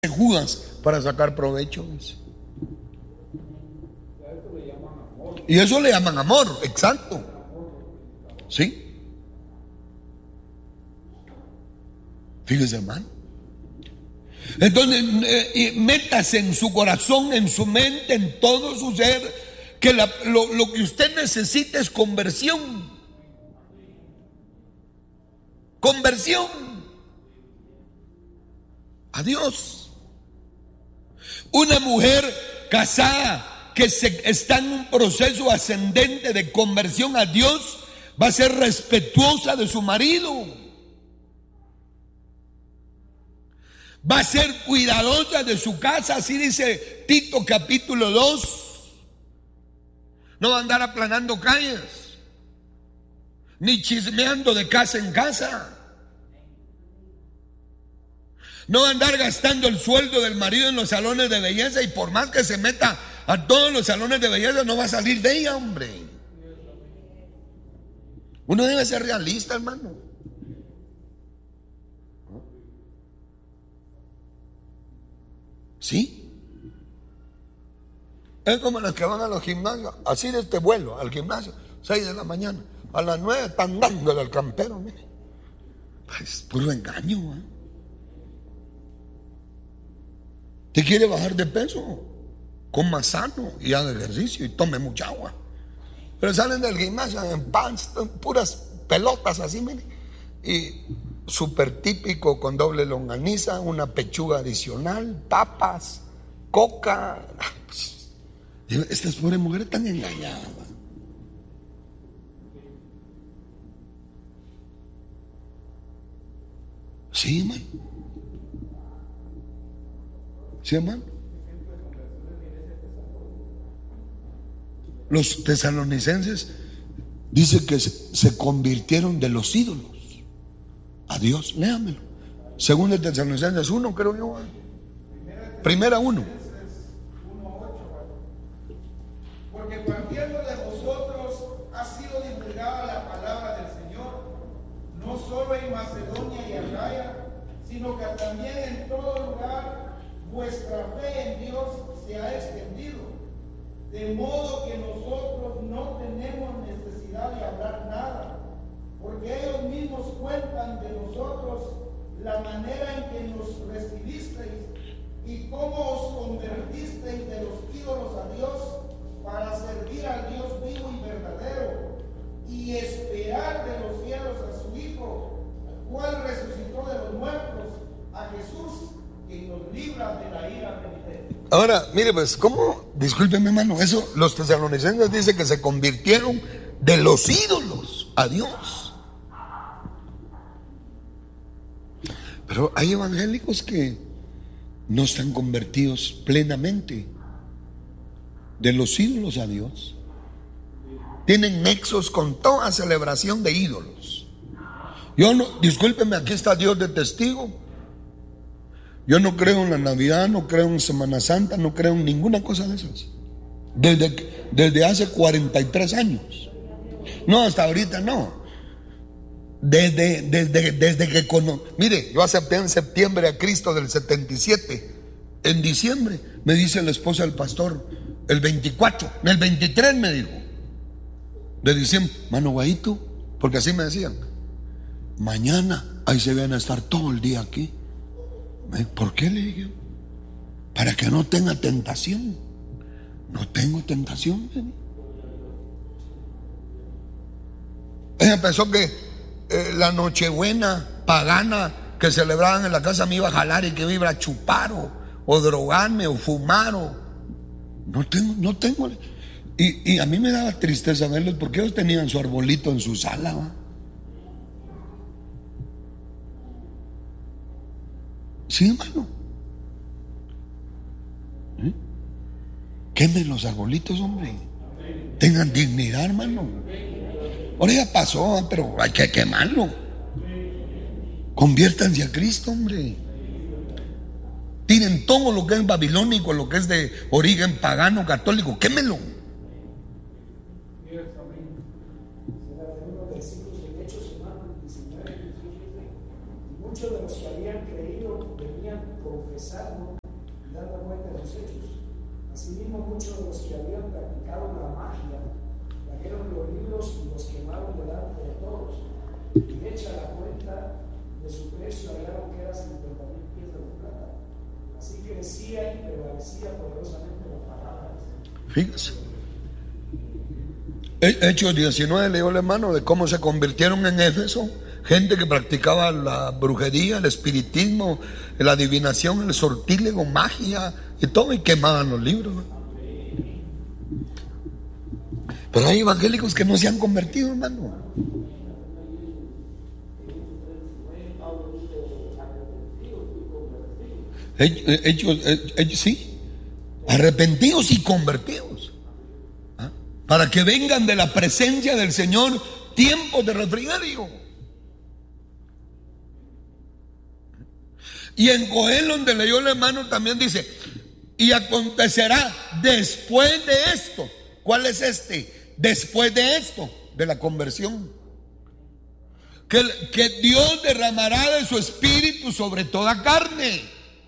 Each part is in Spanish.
Judas para sacar provecho. Y eso le llaman amor, exacto. ¿Sí? Fíjese, hermano. Entonces, métase en su corazón, en su mente, en todo su ser, que lo que usted necesita es conversión. Conversión a Dios. Una mujer casada que está en un proceso ascendente de conversión a Dios va a ser respetuosa de su marido. Va a ser cuidadosa de su casa, así dice Tito capítulo 2. No va a andar aplanando calles, ni chismeando de casa en casa. No va a andar gastando el sueldo del marido en los salones de belleza, y por más que se meta a todos los salones de belleza no va a salir de ella, hombre. Uno debe ser realista, hermano. ¿Sí? Es como los que van a los gimnasios, así de este vuelo al gimnasio, 6 de la mañana, a las 9 están dándole al campero, mire. Es puro engaño, ¿eh? ¿Te quiere bajar de peso? Coma sano y haga ejercicio y tome mucha agua. Pero salen del gimnasio en pants, puras pelotas así, mire. Y súper típico, con doble longaniza, una pechuga adicional, papas, coca. Estas pobres mujeres están engañadas. Sí, hermano. ¿Sí, hermano? Los tesalonicenses dice que se convirtieron de los ídolos a Dios. Léamelo. Según el Tesalonicenses 1, creo yo. Primera 1. Porque partiendo de vosotros ha sido divulgada la palabra del Señor, no solo en Macedonia y Acaya, sino que también en todo lugar vuestra fe en Dios se ha extendido, de modo que nosotros no tenemos necesidad de hablar nada, porque ellos mismos cuentan de nosotros la manera en que nos recibisteis y cómo os convertisteis de los ídolos a Dios para servir al Dios vivo y verdadero y esperar de los cielos a su Hijo, el cual resucitó de los muertos, a Jesús, que nos libra de la ira venidera. Ahora, mire, pues, ¿cómo? Discúlpeme, hermano, eso, los tesalonicenses dicen que se convirtieron de los ídolos a Dios. Pero hay evangélicos que no están convertidos plenamente de los ídolos a Dios. Tienen nexos con toda celebración de ídolos. Yo no, discúlpeme, aquí está Dios de testigo. Yo no creo en la Navidad, no creo en Semana Santa, no creo en ninguna cosa de esas. Desde hace 43 años. No, hasta ahorita no. Desde que mire, yo acepté en septiembre a Cristo del 77. En diciembre me dice la esposa del pastor, el 24, el 23 me dijo, de diciembre, mano guayito, porque así me decían, mañana ahí se van a estar todo el día aquí. ¿Por qué? Le dije, para que no tenga tentación. No tengo tentación. Ella pensó que la Nochebuena pagana que celebraban en la casa me iba a jalar y que me iba a chupar o drogarme o fumar no tengo. Y a mí me daba tristeza verlos porque ellos tenían su arbolito en su sala, ¿va? Sí, hermano. Quemen los arbolitos, hombre. Tengan dignidad, hermano. Ahora ya pasó, pero hay que quemarlo. Conviértanse a Cristo, hombre. Tiren todo lo que es babilónico, lo que es de origen pagano, católico, quémelo. Muchos de los que habían creído venían confesando y dando cuenta de los hechos. Asimismo, muchos de los que habían practicado la magia trajeron los libros y los quemaron delante de todos. Y hecha la cuenta de su precio, hallaron que era 50,000 piezas de plata. Así que decía y prevalecía poderosamente la palabra del Señor. Fíjese. Hechos 19, leo el hermano de cómo se convirtieron en Éfeso gente que practicaba la brujería, el espiritismo, la adivinación, el sortílego, magia y todo, y quemaban los libros, ¿no? Pero hay evangélicos que no se han convertido, hermano. Ellos sí, arrepentidos y convertidos, ¿ah? Para que vengan de la presencia del Señor tiempos de refrigerio. Y en Joel, donde leyó el hermano, también dice: y acontecerá después de esto. ¿Cuál es este? Después de esto, de la conversión, que Dios derramará de su espíritu sobre toda carne.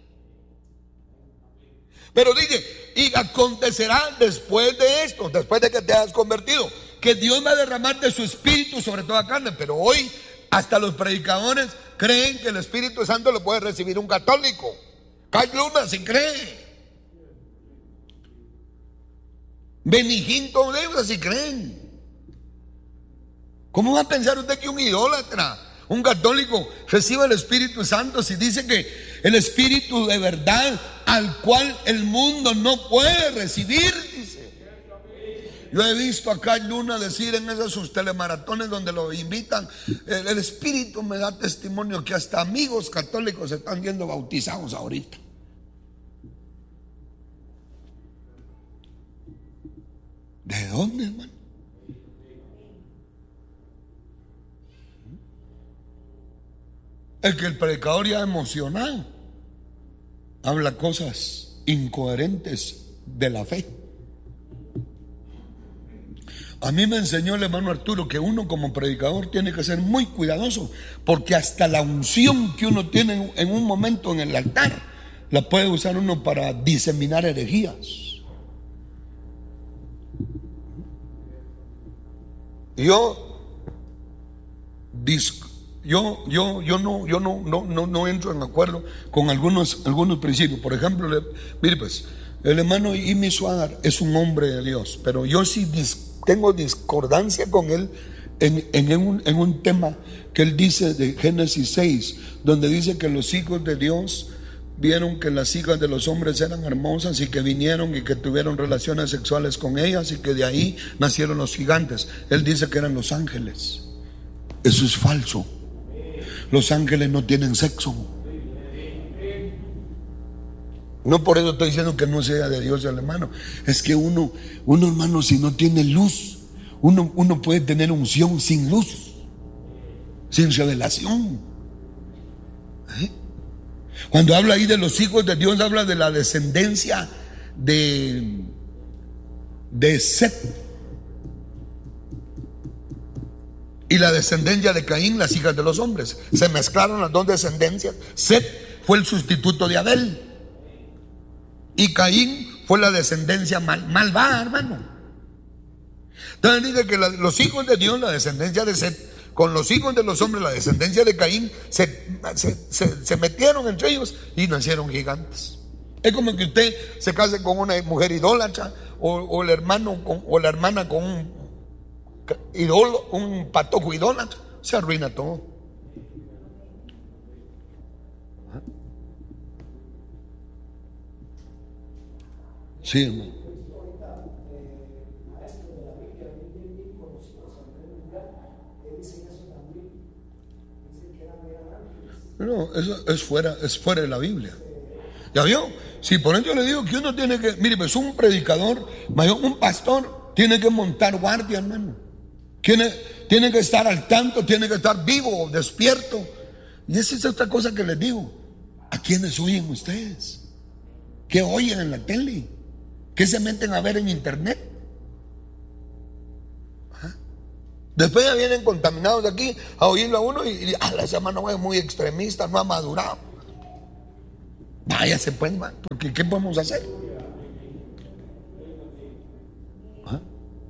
Pero dice, y acontecerá después de esto, después de que te hayas convertido, que Dios va a derramar de su espíritu sobre toda carne. Pero hoy hasta los predicadores creen que el Espíritu Santo lo puede recibir un católico. Kai Luna si cree, Benigín, todos ellos así creen. ¿Cómo va a pensar usted que un idólatra, un católico, reciba el Espíritu Santo si dice que el Espíritu de verdad al cual el mundo no puede recibir, dice? Yo he visto a Kai Luna decir en esos sus telemaratones donde lo invitan: el Espíritu me da testimonio que hasta amigos católicos están siendo bautizados ahorita. ¿De dónde, hermano? Es que el predicador ya emocionado habla cosas incoherentes de la fe. A mí me enseñó el hermano Arturo que uno como predicador tiene que ser muy cuidadoso, porque hasta la unción que uno tiene en un momento en el altar la puede usar uno para diseminar herejías. Yo no entro en acuerdo con algunos principios. Por ejemplo, mire pues, el hermano Imi Suárez es un hombre de Dios, pero yo sí tengo discordancia con él en un tema que él dice de Génesis 6, donde dice que los hijos de Dios vieron que las hijas de los hombres eran hermosas y que vinieron y que tuvieron relaciones sexuales con ellas y que de ahí nacieron los gigantes. Él dice que eran los ángeles. Eso es falso. Los ángeles no tienen sexo. No por eso estoy diciendo que no sea de Dios el hermano. Es que uno hermano, si no tiene luz, uno puede tener unción sin luz, sin revelación. Cuando habla ahí de los hijos de Dios, habla de la descendencia de Set y la descendencia de Caín, las hijas de los hombres. Se mezclaron las dos descendencias. Set fue el sustituto de Abel y Caín fue la descendencia malvada, hermano. Entonces dice que los hijos de Dios, la descendencia de Set, con los hijos de los hombres, la descendencia de Caín, se metieron entre ellos y nacieron gigantes. Es como que usted se case con una mujer idólatra, o el hermano o la hermana con un patojo idólatra. Se arruina todo. Sí, hermano. No, eso es fuera de la Biblia. ¿Ya vio? Si por eso le digo que uno tiene que, mire, pues un predicador, un pastor, tiene que montar guardia, hermano. Tiene que estar al tanto, tiene que estar vivo, despierto. Y esa es otra cosa que les digo. ¿A quiénes oyen ustedes? ¿Qué oyen en la tele? ¿Qué se meten a ver en internet? Después ya vienen contaminados de aquí a oírlo a uno y ese hermano es muy extremista, no ha madurado. Váyase pues, porque ¿qué podemos hacer? ¿Ah?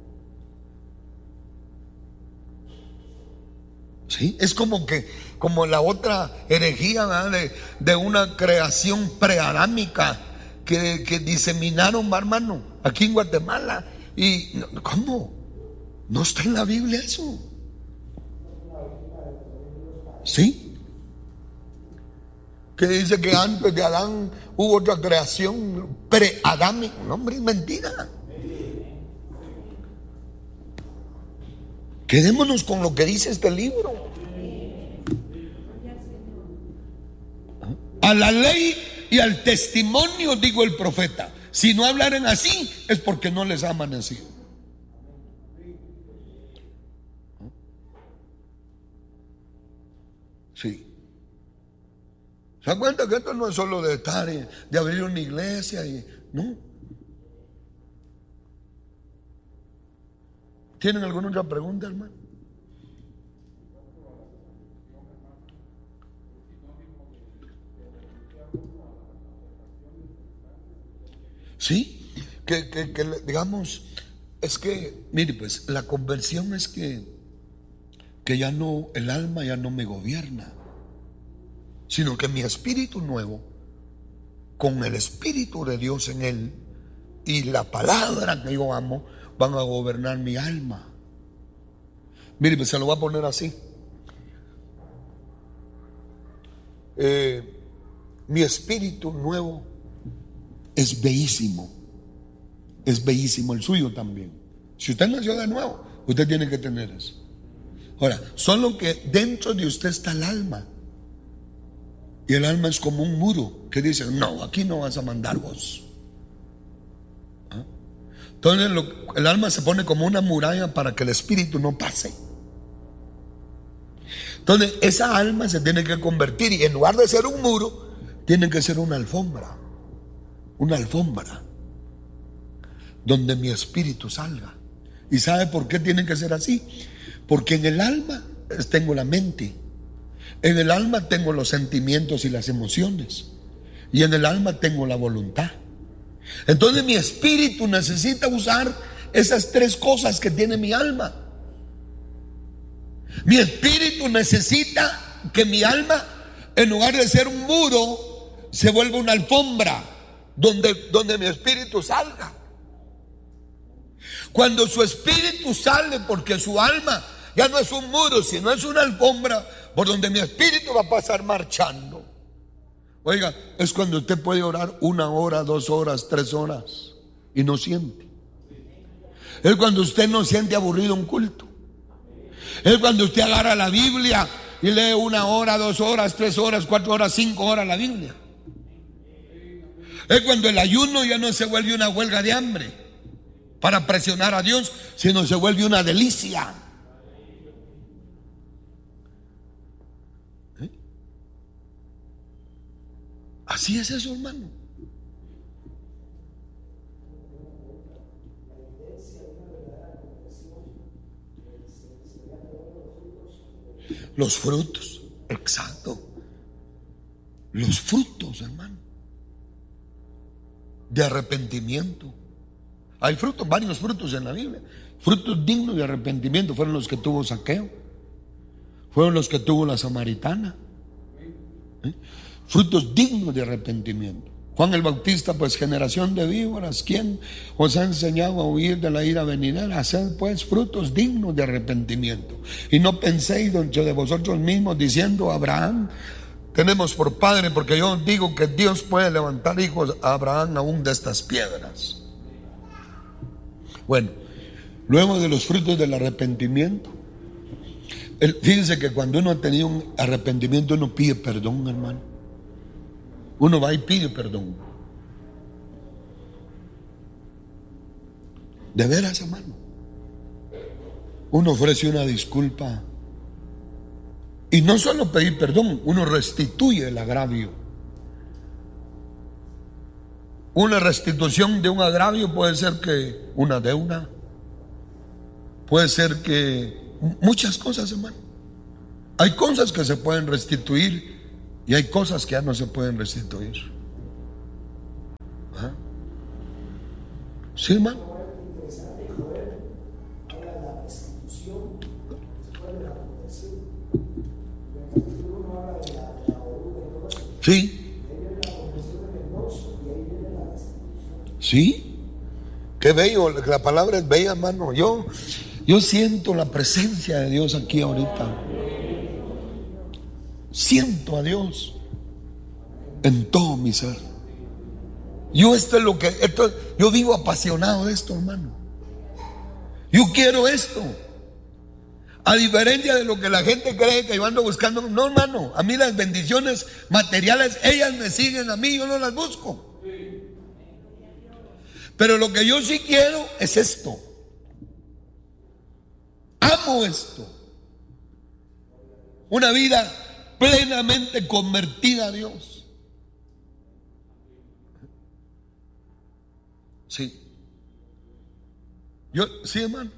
Sí, es como la otra herejía, ¿verdad? De una creación preadámica que diseminaron, hermano, aquí en Guatemala. Y ¿cómo? No está en la Biblia eso. ¿Sí? Que dice que antes de Adán hubo otra creación preadámica. No, hombre, es mentira. Quedémonos con lo que dice este libro. A la ley y al testimonio, digo el profeta. Si no hablaran así, es porque no les ha amanecido. Sí. ¿Se dan cuenta que esto no es solo de estar, de abrir una iglesia? No. ¿Tienen alguna otra pregunta, hermano? Sí, que digamos, es que, mire, pues la conversión es que ya no, el alma ya no me gobierna, sino que mi espíritu nuevo, con el Espíritu de Dios en él y la palabra que yo amo, van a gobernar mi alma. Mire, pues se lo voy a poner así. Mi espíritu nuevo es bellísimo. Es bellísimo el suyo también. Si usted nació de nuevo, usted tiene que tener eso. Ahora, solo que dentro de usted está el alma. Y el alma es como un muro que dice, no, aquí no vas a mandar vos. ¿Ah? Entonces el alma se pone como una muralla para que el espíritu no pase. Entonces esa alma se tiene que convertir, y en lugar de ser un muro, tiene que ser una alfombra. Una alfombra donde mi espíritu salga. ¿Y sabe por qué tiene que ser así? Porque en el alma tengo la mente, en el alma tengo los sentimientos y las emociones, y en el alma tengo la voluntad. Entonces mi espíritu necesita usar esas tres cosas que tiene mi alma. Mi espíritu necesita que mi alma, en lugar de ser un muro, se vuelva una alfombra donde mi espíritu salga. Cuando su espíritu sale, porque su alma ya no es un muro, sino es una alfombra por donde mi espíritu va a pasar marchando. Oiga, es cuando usted puede orar 1 hora, 2 horas, 3 horas y no siente. Es cuando usted no siente aburrido un culto. Es cuando usted agarra la Biblia y lee 1 hora, 2 horas, 3 horas, 4 horas, 5 horas la Biblia. Es cuando el ayuno ya no se vuelve una huelga de hambre para presionar a Dios, sino se vuelve una delicia. ¿Eh? Así es eso, hermano. Los frutos, exacto. Los frutos, hermano, de arrepentimiento. Hay frutos, varios frutos en la Biblia. Frutos dignos de arrepentimiento fueron los que tuvo Zaqueo, fueron los que tuvo la samaritana. Frutos dignos de arrepentimiento. Juan el Bautista, pues generación de víboras, ¿quién os ha enseñado a huir de la ira venidera? Haced pues frutos dignos de arrepentimiento. Y no penséis dentro de vosotros mismos diciendo, Abraham tenemos por padre, porque yo digo que Dios puede levantar hijos a Abraham aún de estas piedras. Bueno, luego de los frutos del arrepentimiento, fíjense que cuando uno ha tenido un arrepentimiento, uno pide perdón, hermano. Uno va y pide perdón. De veras, hermano. Uno ofrece una disculpa. Y no solo pedir perdón, uno restituye el agravio. Una restitución de un agravio puede ser que una deuda, puede ser que muchas cosas, hermano. Hay cosas que se pueden restituir y hay cosas que ya no se pueden restituir. ¿Ah? Sí, hermano. Interesante, Joel habla de la restitución después de la conversión. En el capítulo 1 habla de la oruga y todo eso. Sí. Y ahí viene la conversión del leproso y ahí viene la restitución. Sí. Qué bello, la palabra es bella, hermano. Yo siento la presencia de Dios aquí ahorita. Siento a Dios en todo mi ser. Yo yo vivo apasionado de esto, hermano. Yo quiero esto. A diferencia de lo que la gente cree que yo ando buscando. No, hermano, a mí las bendiciones materiales, ellas me siguen a mí, yo no las busco. Pero lo que yo sí quiero es esto. Amo esto. Una vida plenamente convertida a Dios. Sí. Sí, hermano.